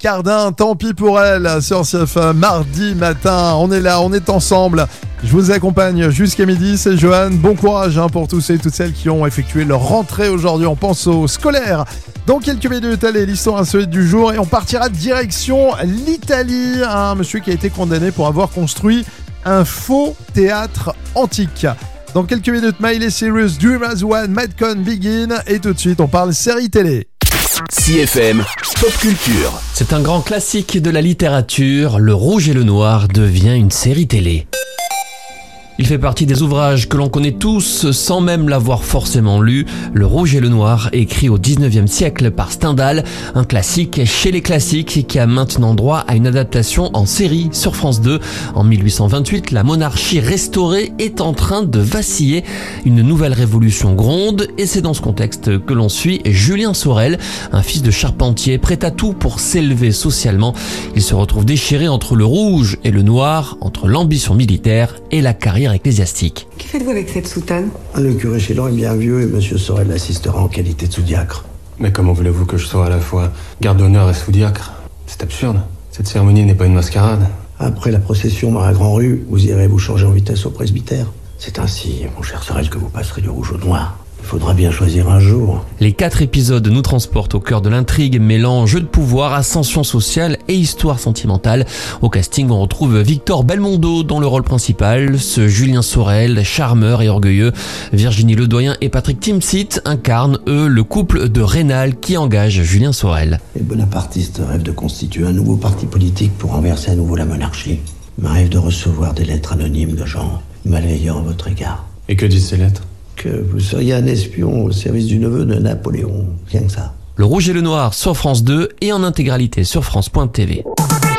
Cardin, tant pis pour elle, sur CF1, mardi matin. On est là, on est ensemble. Je vous accompagne jusqu'à midi, c'est Johan. Bon courage pour tous et toutes celles qui ont effectué leur rentrée aujourd'hui. On pense aux scolaires. Dans quelques minutes, allez, l'histoire insolite du jour. Et on partira direction l'Italie. Un monsieur qui a été condamné pour avoir construit un faux théâtre antique. Dans quelques minutes, Miley Cyrus, Dream As One, Madcon Begin. Et tout de suite, on parle série télé. CFM Pop Culture. C'est un grand classique de la littérature. Le Rouge et le Noir devient une série télé. Il fait partie des ouvrages que l'on connaît tous sans même l'avoir forcément lu. Le Rouge et le Noir, écrit au 19e siècle par Stendhal, un classique chez les classiques qui a maintenant droit à une adaptation en série sur France 2. En 1828, la monarchie restaurée est en train de vaciller. Une nouvelle révolution gronde et c'est dans ce contexte que l'on suit Julien Sorel, un fils de charpentier prêt à tout pour s'élever socialement. Il se retrouve déchiré entre le rouge et le noir, entre l'ambition militaire et la carrière ecclésiastique. Que faites-vous avec cette soutane ? Le curé Chélan est bien vieux et monsieur Sorel l'assistera en qualité de sous-diacre. Mais comment voulez-vous que je sois à la fois garde d'honneur et sous-diacre ? C'est absurde. Cette cérémonie n'est pas une mascarade. Après la procession dans la Grand Rue, vous irez vous changer en vitesse au presbytère. C'est ainsi, mon cher Sorel, que vous passerez du rouge au noir. Il faudra bien choisir un jour. Les 4 épisodes nous transportent au cœur de l'intrigue, mêlant jeu de pouvoir, ascension sociale et histoire sentimentale. Au casting, on retrouve Victor Belmondo dans le rôle principal, ce Julien Sorel, charmeur et orgueilleux. Virginie Ledoyen et Patrick Timsit incarnent, eux, le couple de Rénal qui engage Julien Sorel. Les bonapartistes rêvent de constituer un nouveau parti politique pour renverser à nouveau la monarchie. Ils m'arrive de recevoir des lettres anonymes de gens malveillants à votre égard. Et que disent ces lettres ? Que vous seriez un espion au service du neveu de Napoléon, rien que ça. Le Rouge et le Noir sur France 2 et en intégralité sur France.tv.